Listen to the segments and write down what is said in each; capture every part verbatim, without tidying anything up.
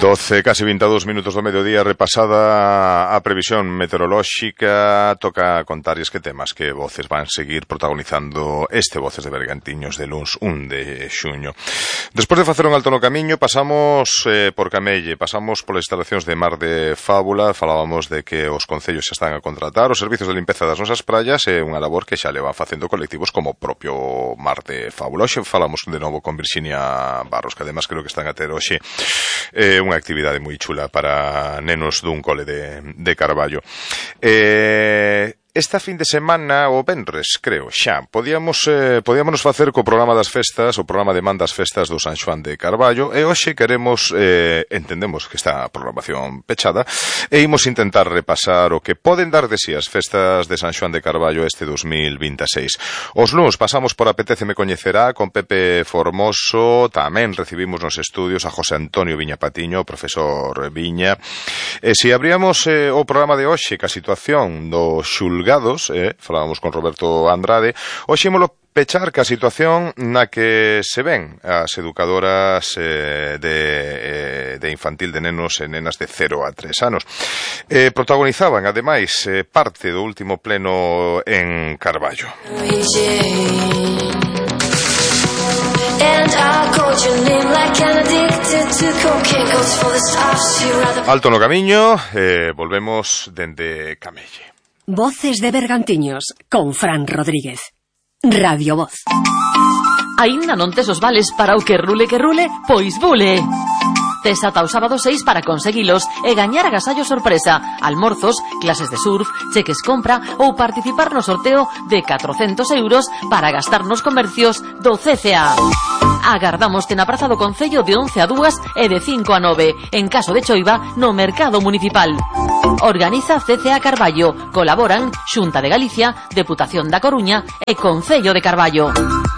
doce, casi vinte e dous minutos do mediodía, repasada a previsión meteorolóxica, toca contarles que temas que voces van seguir protagonizando este Voces de Bergantiños de luns un de xuño. Despois de facer un alto no camiño, pasamos eh, por Camelle, pasamos polas instalacións de Mar de Fábula, falábamos de que os concellos xa están a contratar os servizos de limpeza das nosas praias, é unha labor que xa levan facendo colectivos como o propio Mar de Fábula. Hoxe falamos de novo con Virxinia Barros, que además creo que están a ter hoxe É unha actividade moi chula para nenos dun cole de, de Carballo. Eh, esta fin de semana, o venres, creo, xa, podíamos, eh, podíamos facer co programa das festas, o programa de man das festas do San Xoán de Carballo, e hoxe queremos, eh, entendemos que está a programación pechada, e imos intentar repasar o que poden dar de si as festas de San Xoán de Carballo este dos mil vinte e seis. Os luns pasamos por Apetéceme Coñecerá con Pepe Formoso, tamén recibimos nos estudios a José Antonio Viña Patiño, profesor Viña, e se abríamos eh, o programa de hoxe ca situación do xulgados, eh, falábamos con Roberto Andrade, hoxe ímolo pechar ca situación na que se ven as educadoras eh, de, eh, de infantil de nenos e nenas de cero a tres anos. Eh, protagonizaban, ademais, eh, parte do último pleno en Carballo. Alto no camiño, eh, volvemos dende Camelle. Voces de Bergantiños con Fran Rodríguez. Radio Voz. Aínda non tes os vales para o que rule que rule? Pois bule! Tes ata o sábado seis para conseguilos e gañar agasallo sorpresa, almorzos, clases de surf, cheques compra ou participar no sorteo de catrocentos euros para gastar nos comercios do C C A. Agardámoste na Praza do Concello de once a dúas e de cinco a nove, en caso de choiva, no Mercado Municipal. Organiza C C A Carballo. Colaboran Xunta de Galicia, Deputación da Coruña e Concello de Carballo.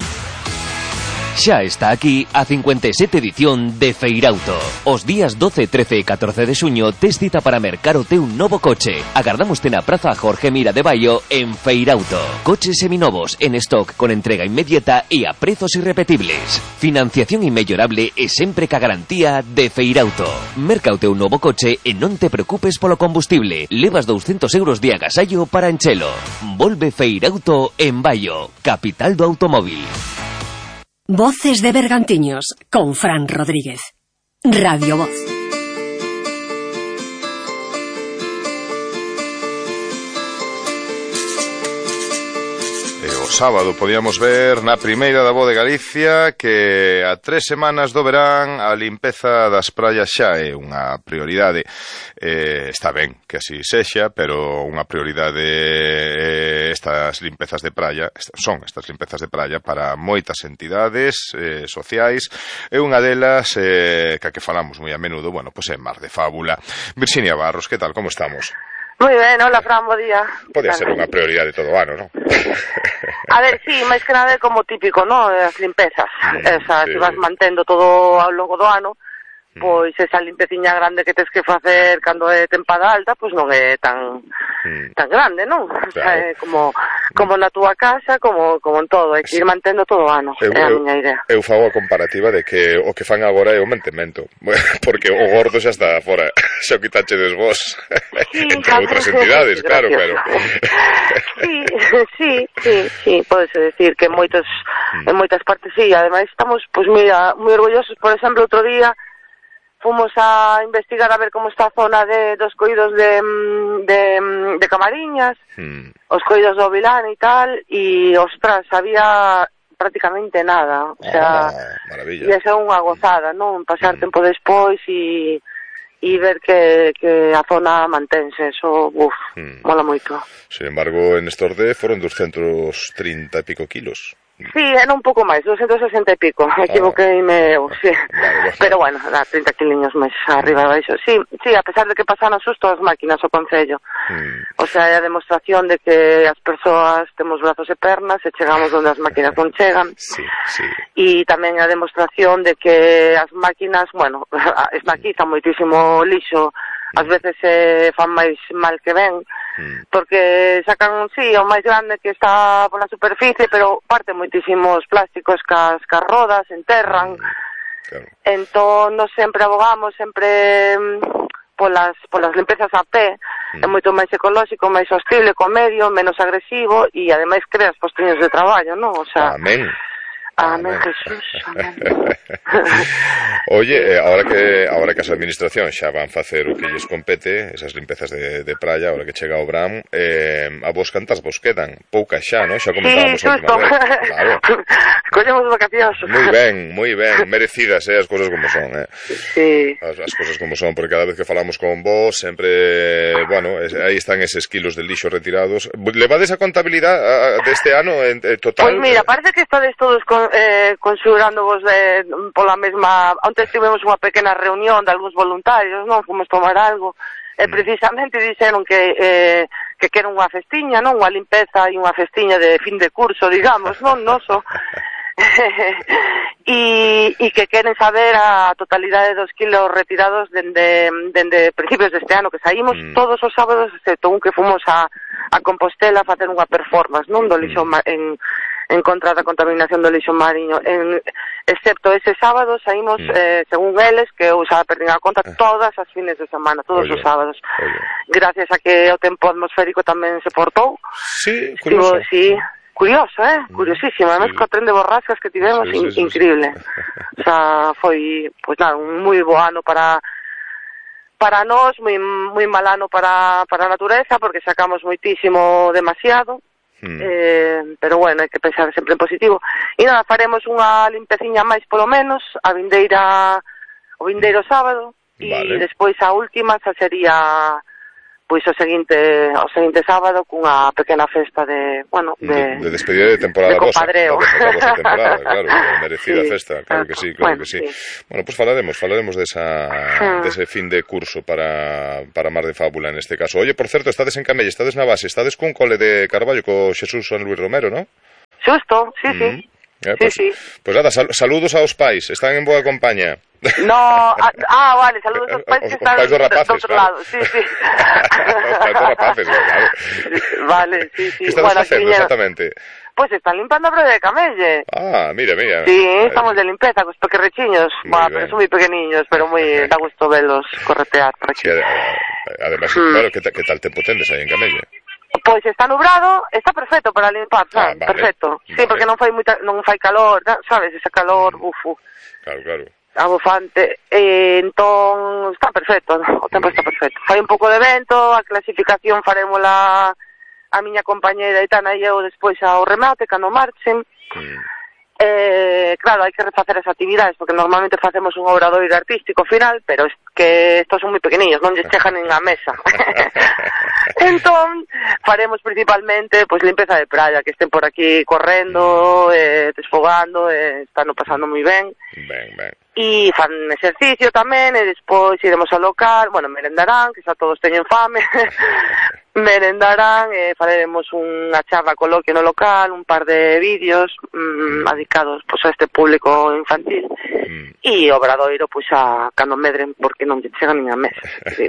Xa está aquí a cincuenta e sete edición de Feirauto. Os días doce, trece e catorce de xuño tes cita para mercar o teu novo coche. Agardámoste na Praza Jorge Mira de Baio en Feirauto. Coches seminovos en stock con entrega inmediata e a prezos irrepetibles. Financiación inmellorable e sempre ca garantía de Feirauto. Merca o teu novo coche e non te preocupes polo combustible. Levas douscentos euros de agasallo para enchelo. Volve Feirauto en Baio, capital do automóvil. Voces de Bergantiños con Fran Rodríguez. Radio Voz. O sábado podíamos ver na primeira da Voz de Galicia que a tres semanas do verán a limpeza das praias xa é unha prioridade. Eh, está ben que así sexa, pero unha prioridade eh, estas limpezas de praia, son estas limpezas de praia para moitas entidades eh, sociais, e unha delas eh, que a que falamos moi a menudo, bueno, pois é Mar de Fábula. Virxinia Barros, que tal, como estamos? Moi ben, hola Fran, bo día. Podía ser unha prioridade todo o ano, non? A ver, sí, máis que nada é como típico, non? As limpezas. Mm, esa, sí. Se vas mantendo todo ao longo do ano, mm. pois esa limpeciña grande que tes que facer cando é tempada alta, pois non é tan mm. tan grande, non? Claro. O sea, é como, como na túa casa, como, como en todo, hai que ir mantendo todo o ano, eu, é a miña idea. Eu fago a comparativa de que o que fan agora é o mantemento, porque o gordo xa está fora, xa o quitachedes vos, sí, entre outras entidades, claro, pero... Sí, sí, sí, sí, podese decir que en moitos, mm. en moitas partes sí, ademais estamos pois moi, moi orgullosos. Por exemplo, outro día fomos a investigar a ver como está a zona de, dos coidos de, de, de Camariñas, mm. os coidos do Vilán e tal, e, ostras, había prácticamente nada, o sea, ah, maravilla. E esa é unha gozada, non? Pasar mm. tempo despois e... e ver que, que a zona mantense, eso, uff, mm. mola moito. Sin embargo, en Estorde foron doscientos trinta e pico kilos. Sí, era un pouco máis, doscientos sesenta e pico, me equivoqueime eu, sí. Vale, pero bueno, dá trinta kiliños máis arriba e baixo. Sí, sí, a pesar de que pasan a susto as máquinas o Concello. Mm. O sea, é a demostración de que as persoas temos brazos e pernas e chegamos onde as máquinas non chegan. Sí, sí. E tamén a demostración de que as máquinas, bueno, esnaquizan moitísimo lixo, ás veces se fan máis mal que ben, porque sacan, sí, o máis grande que está pola superficie, pero parte moitísimos plásticos cas, cas rodas, enterran, claro. Entón, nos sempre abogamos, sempre polas, polas limpezas a pé, mm. é moito máis ecolóxico, máis sostible co medio, menos agresivo, e ademais creas postiños de traballo, non? O sea, amén. Amén, Jesús, amén. Oye, eh, ahora que ahora que as administracións xa van facer o que lles compete, esas limpezas de, de praia, ahora que chega o verán, eh, a vos cantas vos quedan? Poucas xa, non? Xa comentábamos sí, a última vez. Claro. Collemos vacacións. Moi ben, moi ben, merecidas, eh, as cousas como son, eh. Sí. As, as cousas como son, porque cada vez que falamos con vos, sempre, bueno, es, aí están eses kilos de lixo retirados. Levades a contabilidade deste ano en, en total? Pois mira, parece que estades todos con Eh, conxurando-vos eh, pola mesma... Onte tivemos unha pequena reunión de algúns voluntarios, non? Fomos tomar algo e precisamente dixeron que eh, que queren unha festiña, non? Unha limpeza e unha festiña de fin de curso, digamos, non? Noso. e, e que queren saber a totalidade dos kilos retirados dende, dende principios deste ano, que saímos mm. todos os sábados, excepto un que fomos a, a Compostela a facer unha performance, non? Do lixo mm. en... en contra da contaminación do lixo mariño. En, excepto ese sábado saímos, mm. eh, según eles, que eu xa perdín a conta, todas as fines de semana, todos oye, os sábados. Oye. Gracias a que o tempo atmosférico tamén se portou. Sí, curioso. Estivo, sí, curioso, eh? Mm. Curiosísimo. Además, sí. Co tren de borrascas que tivemos, sí, in, sí, sí, increíble. Sí. O sea, foi, pues nada, un moi bo ano para... para nós, moi, moi mal ano para, para a natureza, porque sacamos moitísimo demasiado. Hmm. Eh, pero bueno, hai que pensar sempre en positivo. E nada, faremos unha limpeciña máis polo menos a vindeira o vindeiro sábado vale. E despois a última xa sería pois o seguinte o seguinte sábado cunha pequena festa de, bueno, de, de, de despedida de temporada de compadreo. Vosa, de vosa temporada, claro, de merecida sí, festa, claro que sí, claro bueno, que sí. sí. Bueno, pues falaremos, falaremos de esa hmm. de ese fin de curso para para Mar de Fábula en este caso. Oye, por certo, estades en Camelle, estades na base, estades cun cole de Carballo co Xesús San Luis Romero, ¿no? Xusto, sí, mm. sí. Eh, pues, sí, sí. Pues nada, sal saludos aos pais, están en boa compañía. No, a, ah, vale, saludos aos pais que están do rapaces, do outro lado, sí, sí. Os pais dos rapaces, claro. Vale, sí, sí. Que estás bueno, facendo exactamente? Pois pues están limpando a breve de Camelle. Ah, mira, mira. Sí, estamos de limpeza cos pequerrechiños. Bueno, pero son moi pequeniños, pero moi da gusto velos corretear por aquí. Sí, además, mm. claro, que, que tal tempo tendes aí en Camelle? Pois está nubrado, está perfecto para limpar, ah, vale, perfecto. Sí, vale. Porque non fai moita, non fai calor, sabes, ese calor, mm. ufo. Claro, claro. Abofante, e entón está perfecto, o tempo está perfecto. Fai un pouco de vento, a clasificación farémola a miña compañeira Itana e eu despois ao remate, cando marchen. Mm. Eh, claro, hai que refacer as actividades, porque normalmente facemos un obradoiro artístico final, pero es que estos son moi pequeniños, non lles chejan nin a mesa. Entón, faremos principalmente pois limpeza de praia, que estén por aquí correndo, eh, desfogando, eh, están pasando moi ben. Ben, ben. E fan exercicio tamén, e despois iremos ao local, bueno, merendarán, que xa todos teñen fame, merendarán, e faremos unha charla coloquio no local, un par de vídeos mmm, dedicados pois, a este público infantil, mm. e obradoiro pois a cando medren, porque non lle chegan nin a mesa.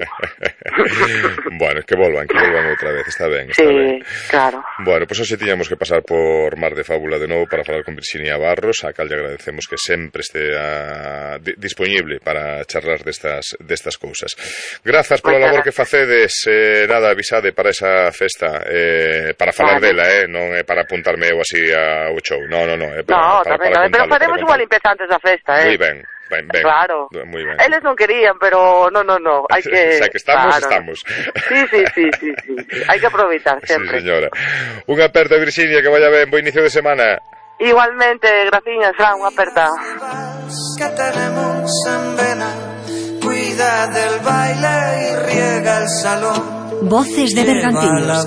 Bueno, que volvan, que volvan outra vez, está ben, está sí, ben. Claro. Bueno, pois pues, hoxe tiñamos que pasar por Mar de Fábula de novo para falar con Virxinia Barros, a cal lle agradecemos que sempre este a disponible para charlar destas destas cousas. Grazas pola labor que facedes, eh, nada, avisade para esa festa, eh, para falar vale. dela, eh, non é para apuntarme eu así ao show. No, no, no, é para, no, para, tamén, para tamén, pero faremos unha limpeza antes da festa, eh. Moi ben. Ben, ben. Claro, muy ben. Eles non querían, pero no, no, no, hai que... O sea, que estamos, claro. estamos. Sí, sí, sí, sí, sí, sí. Hai que aproveitar sempre. Sí, señora. Unha aperta, Virxinia, que vaya ben, bo inicio de semana. Igualmente, graciñas, Fran, unha aperta. Que tenemos en vena, cuida del baile y riega el salón. Voces de Bergantiños.